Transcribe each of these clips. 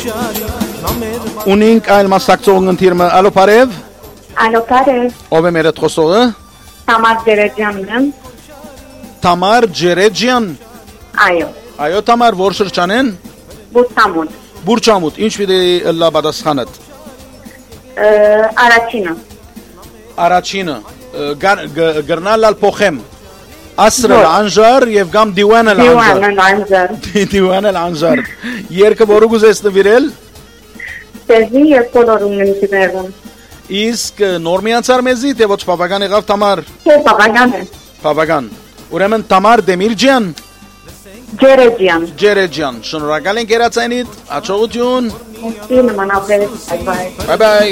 Ունենք այլ մասնակցող ընթիրմը, ալո բարև։ Ալո բարև։ Ով է մեր հետ խոսողը։ Թամար Ջերեջյանն եմ։ Թամար Ջերեջյան։ Այո։ Այո Թամար, որ շրջան են։ Բուրչամուտ։ Բուրչամուտ, ինչ պիտի լա պատասխանդ։ Առաջինը գրնալ փոխեմ ասրել անժար եւ գամ դիվանել անժար դիվանել անժար երկը որը գուզես նվիրել Տեզի եւ բոլորում նմիտներում իսկ նորմիանցար մեզի թե ոչ բավական եղավ Թամար Չէ բավական է բավական ուրեմն Թամար Դեմիրջյան Ջերեջյան շնորհակալ ենք երացանիդ հաջողություն Bye bye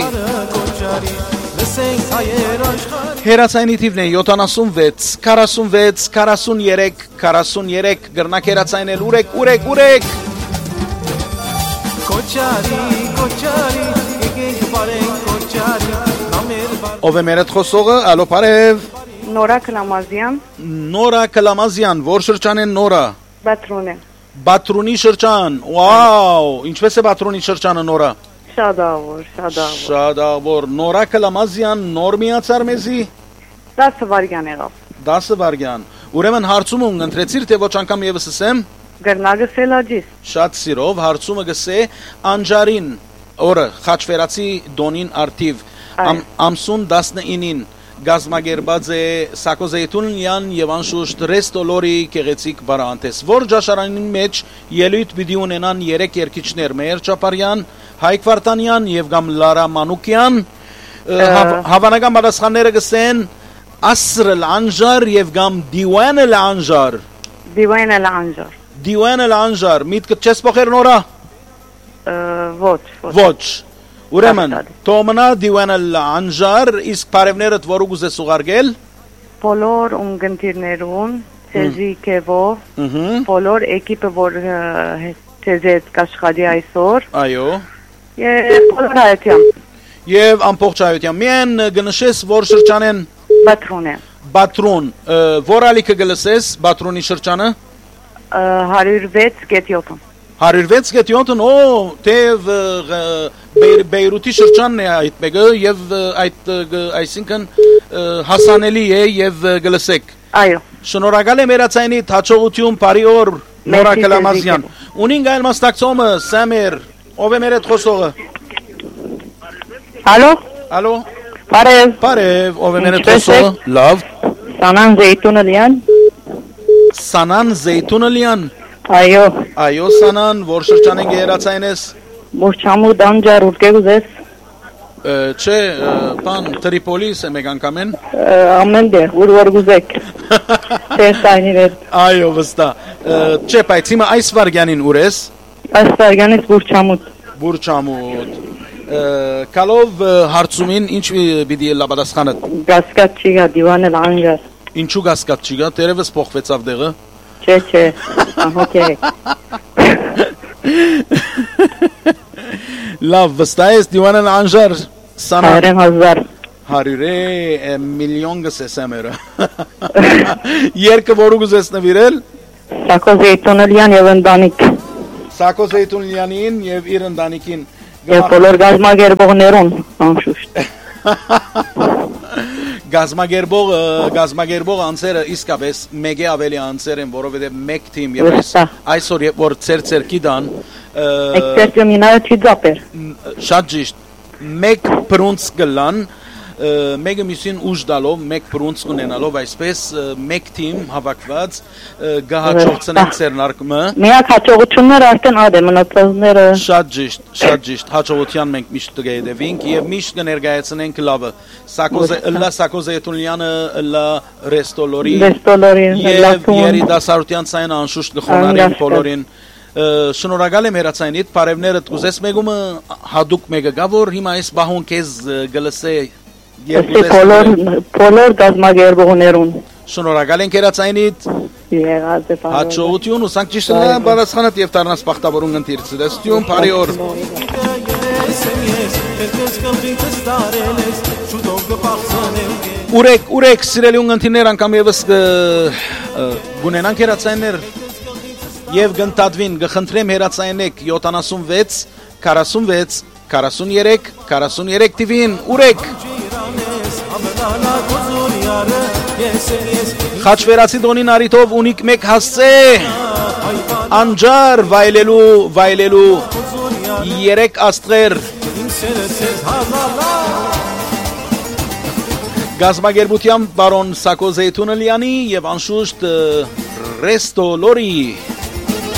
Հերացայինի թիվն է 76 46 43 43 գրնակ հերացայինել ուրեք Ով է մեր հետ խոսողը ալո բարև Նորա Կլամազյան Նորա Կլամազյան որ շրջան են Նորա Բատրունե Բատրունի շրջան վաու ինչպես է Բատրունի շրջանը Նորա Շադավոր Նորա Կլամազյան նոր միացար մեզի 10 վայրկյան եղավ 10 վայրկյան ուրեմն հարցումը ընտրեցիր թե ոչ անգամ եւս ասեմ Գրնագը սելաջիս Շատ սիրով հարցումը գսե անջարին օրը խաչվերացի դոնին արտիվ ամսուն 19-ին գազմագերբած է Սակոզեյթունյան եւ անշուշտ Ռեստոլորի գեղեցիկ բարանտես որ ճաշարանի մեջ ելույթ պիտի ունենան 3 երգիչներ Մեհեր Ճապարյան Հայկ Վարդանյան եւ գամ Լարա Մանուկյան հավանական պատասխանները գսեն ասրել անժար եւ գամ դիվանել անժար միտքը չես փոխեր նորա ոչ ուրեմն թոմնա դիվանել անժար իսկ բարևներդ որ ուզես ուղարկել բոլոր ունգընտիրներուն ցեզի կեվո բոլոր էկիպը որ ցեզետ կաշխատի այսօր այո Եվ բոլոր հայության Եվ ամբողջ հայության Միայն գնշես որ շրջանեն Բատրուն Որ ալիքը գլսես Բատրունի շրջանը 106.7 106.7 Օ Թև Բեյրութի շրջանն է այդ մեկը Եվ այդ այսինքն հասանելի է Եվ գլսեք Այո Շնորհակալ եմ երացայինի հաջողություն բարի օր Նորա Կլամազյան Ունին գայլ մասնակցողը Սամեր Ով է մեր հետ խոսողը Ալո Բարև Ով է մեր հետ խոսողը Լավ Սանան Զեյթունելյան Այո Սանան որ շրջան ենք երացայինես Բուրչամուտ անջար ուրկե ուզես Չէ բան Տրիպոլիս է մեկ անգամ են Ամեն դեր որ գուզեք Այո վստահ Չէ բայց հիմա այս վարգյանին ուր ես Այս վարգյանից Բուրչամուտ Կալով հարցումին ինչ պիտի լա պատասխանը Գասկատ չի գա դիվանել անջար Ինչու գասկատ չի գա տերևս փոխվեցավ դեղը Չէ հոկեյ Լավ վստահ ես դիվանել անջար 100,000 100 միլիոն գսես ամերը Երկը որ ուզես նվիրել Սակոզեյթունելյան եւ ընտանիք Սակոզեյթունյանին եւ իր ընտանիքին Եվ բոլոր գազմագերբողներուն անշուշտ Գազմագերբող անձերը իսկապես մեկ է ավելի անձեր են որովհետեւ մեկ թիմ եւ այսօր որ ցերկի դան Էքսպերտիմինայը չի դապեր Շատ ճիշտ մեկ բրոնզ գլան Մեկը մյուսին ուժ դալով, մեկ բրոնզ ունենալով այսպես մեկ թիմ հավաքված գահաճողցնենք սերնարկումը Միակ հաջողությունները արդեն ադե մնացածները Շատ ճիշտ հաջողության մենք միշտ կգեդևինք եւ միշտ կներկայացնենք լավը Սակոզեյթունյանը լա Ռեստոլորի եւ երիտասարդության ցայն անշուշտ գխոնարին բոլորին Շնորհակալ եմ հերացայինիդ բարևներդ ուզես մեգումը հadouk մեկը գա որ հիմա այս բահուն քեզ գլսե Բոլոր գազմագերբողներուն Շնորհակալ ենք հերացայինիդ Հաջողություն ու սանկճիշտը բարասխանդ եւ դառնաս բախտավորուն ընթիրցը դստյուն բարի օր Ուրեք սիրելի ունգընտիրներ անգամ եւս գունենանք հերացայիններ եւ գնտադվին գխնդրեմ հերացայնեք 76 46 43 43 տիվին ուրեք Խաչվերացի Դոնին Արիթով ունիք մեկ հասցե Անջար վայելելու երեք աստղեր Գազագերբությամբ բարոն Սակո Զեյթունելյանի եւ անշուշտ Ռեստո Լորի